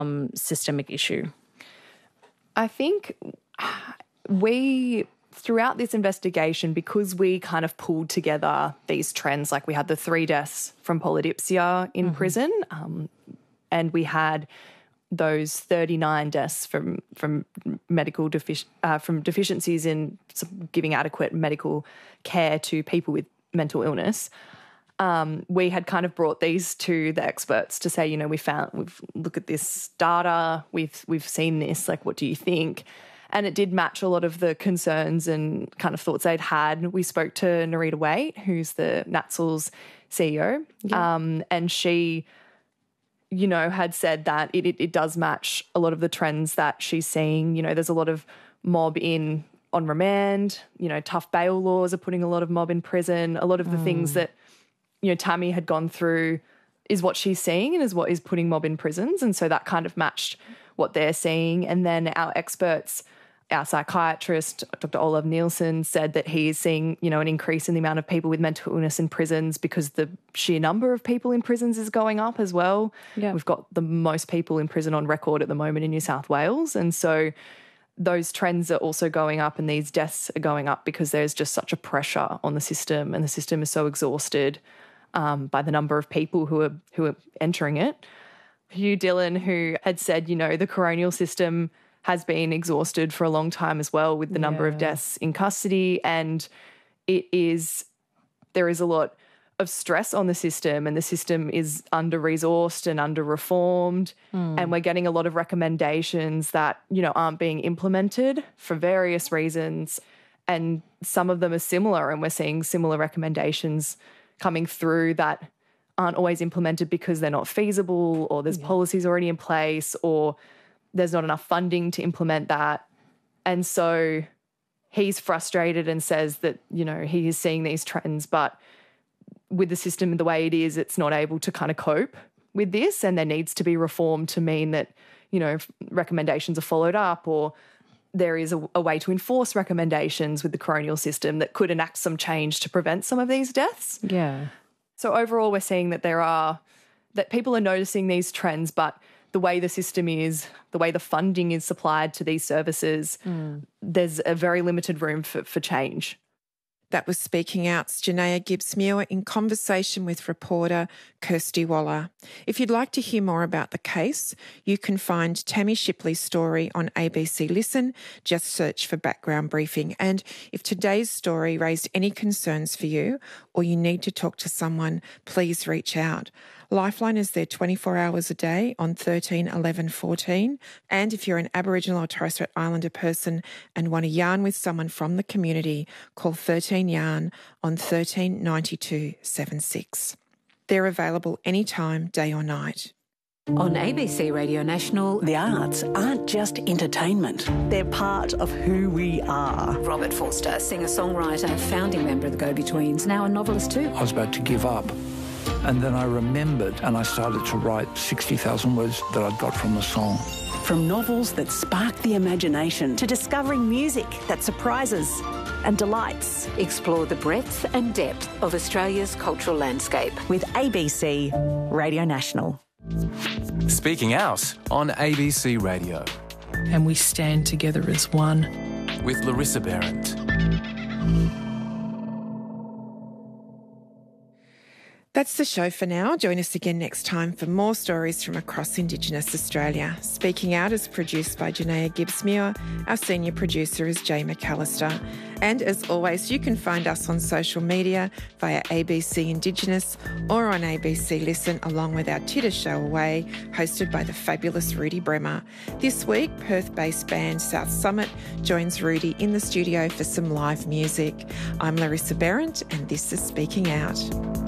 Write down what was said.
systemic issue? I think throughout this investigation, because we kind of pulled together these trends, like we had the 3 deaths from polydipsia in prison, and we had those 39 deaths from medical from deficiencies in giving adequate medical care to people with mental illness. We had kind of brought these to the experts to say, we've looked at this data, we've seen this, like, what do you think? And it did match a lot of the concerns and kind of thoughts they'd had. We spoke to Nerita Waite, who's the NATSL's CEO, and she, had said that it does match a lot of the trends that she's seeing. There's a lot of mob on remand, tough bail laws are putting a lot of mob in prison. A lot of the things that, Tammy had gone through is what she's seeing and is what is putting mob in prisons. And so that kind of matched what they're seeing. And then our experts, our psychiatrist, Dr. Olav Nielsen, said that he is seeing, an increase in the amount of people with mental illness in prisons because the sheer number of people in prisons is going up as well. Yeah. We've got the most people in prison on record at the moment in New South Wales. And so those trends are also going up and these deaths are going up because there's just such a pressure on the system, and the system is so exhausted by the number of people who are entering it. Hugh Dillon, who had said, the coronial system has been exhausted for a long time as well with the number of deaths in custody, and there is a lot of stress on the system, and the system is under-resourced and under-reformed, and we're getting a lot of recommendations that, aren't being implemented for various reasons, and some of them are similar, and we're seeing similar recommendations coming through that aren't always implemented because they're not feasible, or there's policies already in place, or there's not enough funding to implement that. And so he's frustrated and says that, he is seeing these trends, but with the system the way it is, it's not able to kind of cope with this, and there needs to be reform to mean that, recommendations are followed up, or there is a way to enforce recommendations with the coronial system that could enact some change to prevent some of these deaths. Yeah. So overall, we're seeing that that people are noticing these trends, but the way the system is, the way the funding is supplied to these services, there's a very limited room for change. That was Speaking Out's Janaea Gibbs-Muir in conversation with reporter Kirsty Waller. If you'd like to hear more about the case, you can find Tammy Shipley's story on ABC Listen. Just search for Background Briefing. And if today's story raised any concerns for you, or you need to talk to someone, please reach out. Lifeline is there 24 hours a day on 13 11 14. And if you're an Aboriginal or Torres Strait Islander person and want to yarn with someone from the community, call 13 Yarn on 13 92 76. They're available anytime, day or night. On ABC Radio National, the arts aren't just entertainment. They're part of who we are. Robert Forster, singer-songwriter, founding member of the Go-Betweens, now a novelist too. I was about to give up. And then I remembered and I started to write 60,000 words that I'd got from the song. From novels that spark the imagination to discovering music that surprises and delights. Explore the breadth and depth of Australia's cultural landscape with ABC Radio National. Speaking Out on ABC Radio. And we stand together as one. With Larissa Behrendt. That's the show for now. Join us again next time for more stories from across Indigenous Australia. Speaking Out is produced by Janaea Gibbs-Muir. Our senior producer is Jay McAllister. And as always, you can find us on social media via ABC Indigenous or on ABC Listen, along with our Titter Show Away, hosted by the fabulous Rudy Bremer. This week, Perth-based band South Summit joins Rudy in the studio for some live music. I'm Larissa Behrendt, and this is Speaking Out.